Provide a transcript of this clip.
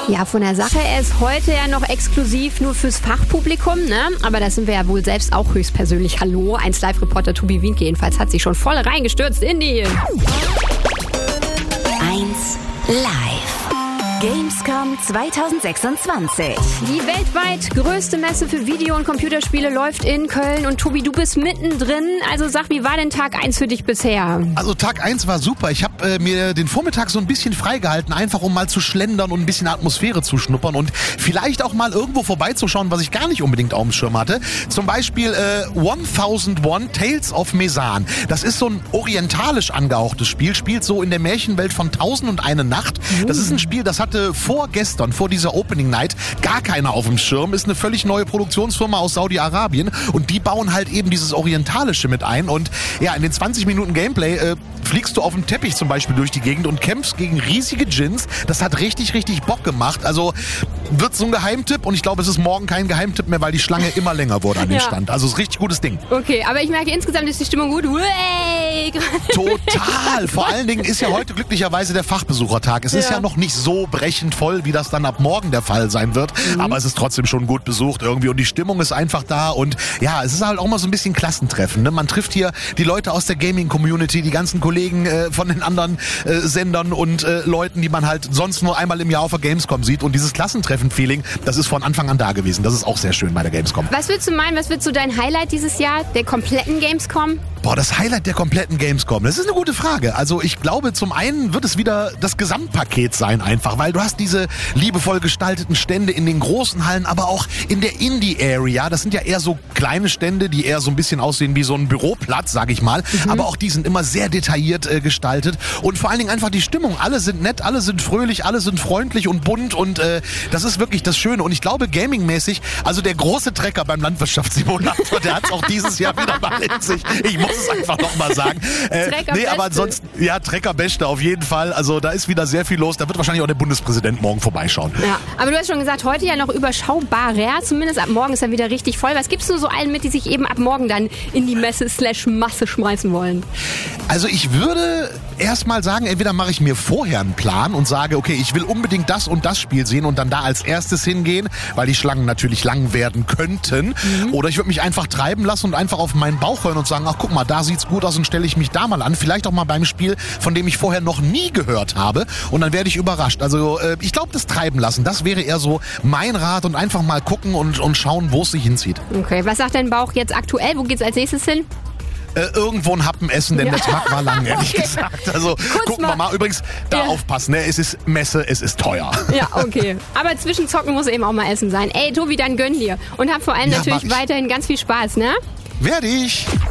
Ja, von der Sache, er ist heute ja noch exklusiv nur fürs Fachpublikum, ne? Aber da sind wir ja wohl selbst auch höchstpersönlich. Hallo, 1 Live-Reporter Tobi Wienke jedenfalls hat sich schon voll reingestürzt in die 1 Live. Gamescom 2026. Die weltweit größte Messe für Video- und Computerspiele läuft in Köln. Und Tobi, du bist mittendrin. Also sag, wie war denn Tag 1 für dich bisher? Also Tag 1 war super. Ich habe mir den Vormittag so ein bisschen freigehalten, einfach um mal zu schlendern und ein bisschen Atmosphäre zu schnuppern und vielleicht auch mal irgendwo vorbeizuschauen, was ich gar nicht unbedingt auf dem Schirm hatte. Zum Beispiel 1001 Tales of Mesan. Das ist so ein orientalisch angehauchtes Spiel, spielt so in der Märchenwelt von 1001 Nacht. Das ist ein Spiel, das hatte vorgestern, vor dieser Opening Night, gar keiner auf dem Schirm. Ist eine völlig neue Produktionsfirma aus Saudi-Arabien und die bauen halt eben dieses Orientalische mit ein. Und ja, in den 20 Minuten Gameplay fliegst du auf dem Teppich zum Beispiel durch die Gegend und kämpfst gegen riesige Djinns. Das hat richtig, richtig Bock gemacht. Also wird so ein Geheimtipp und ich glaube, es ist morgen kein Geheimtipp mehr, weil die Schlange immer länger wurde an den Stand. Also es ist ein richtig gutes Ding. Okay, aber ich merke, insgesamt ist die Stimmung gut. Hey! Total. Vor allen Dingen ist ja heute glücklicherweise der Fachbesuchertag. Es ist ja noch nicht so brechend voll, wie das dann ab morgen der Fall sein wird. Aber es ist trotzdem schon gut besucht irgendwie und die Stimmung ist einfach da. Und ja, es ist halt auch mal so ein bisschen Klassentreffen. Ne? Man trifft hier die Leute aus der Gaming-Community, die ganzen Kollegen von den anderen Sendern und Leuten, die man halt sonst nur einmal im Jahr auf der Gamescom sieht. Und dieses Klassentreffen-Feeling, das ist von Anfang an da gewesen. Das ist auch sehr schön bei der Gamescom. Was würdest du meinen, was wird so dein Highlight dieses Jahr, der kompletten Gamescom? Boah, das Highlight der kompletten Gamescom, das ist eine gute Frage. Also ich glaube, zum einen wird es wieder das Gesamtpaket sein einfach, weil du hast diese liebevoll gestalteten Stände in den großen Hallen, aber auch in der Indie-Area. Das sind ja eher so kleine Stände, die eher so ein bisschen aussehen wie so ein Büroplatz, sag ich mal. Aber auch die sind immer sehr detailliert gestaltet und vor allen Dingen einfach die Stimmung. Alle sind nett, alle sind fröhlich, alle sind freundlich und bunt und das ist wirklich das Schöne. Und ich glaube, gamingmäßig, also der große Trecker beim Landwirtschaftssimulator, der hat es auch dieses Jahr wieder mal in sich. Ich muss es einfach nochmal sagen. Nee, aber ansonsten, ja, Trecker Beste auf jeden Fall. Also da ist wieder sehr viel los. Da wird wahrscheinlich auch der Bundespräsident morgen vorbeischauen. Ja, aber du hast schon gesagt, heute ja noch überschaubarer. Zumindest ab morgen ist dann wieder richtig voll. Was gibst du so allen mit, die sich eben ab morgen dann in die Messe/Masse schmeißen wollen? Also ich würde erstmal sagen, entweder mache ich mir vorher einen Plan und sage, okay, ich will unbedingt das und das Spiel sehen und dann da als erstes hingehen, weil die Schlangen natürlich lang werden könnten. Oder ich würde mich einfach treiben lassen und einfach auf meinen Bauch hören und sagen, ach guck mal, da sieht's gut aus und stelle ich mich da mal an. Vielleicht auch mal beim Spiel, von dem ich vorher noch nie gehört habe. Und dann werde ich überrascht. Also ich glaube, das Treiben lassen, das wäre eher so mein Rat und einfach mal gucken und schauen, wo es sich hinzieht. Okay, was sagt dein Bauch jetzt aktuell? Wo geht's als nächstes hin? Irgendwo ein Happen essen, denn der Tag war lang, ehrlich gesagt. Also gucken wir mal. Übrigens, da aufpassen, ne? Es ist Messe, es ist teuer. Ja, okay. Aber zwischen Zocken muss eben auch mal Essen sein. Ey, Tobi, dann gönn dir. Und hab vor allem natürlich weiterhin ganz viel Spaß, ne? Werde ich.